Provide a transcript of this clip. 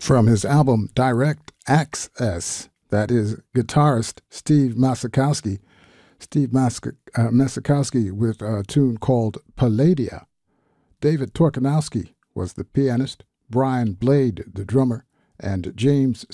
From his album Direct Access, that is guitarist Steve Masakowski. Steve Masakowski with a tune called Palladia. David Torkanowski was the pianist, Brian Blade the drummer, and James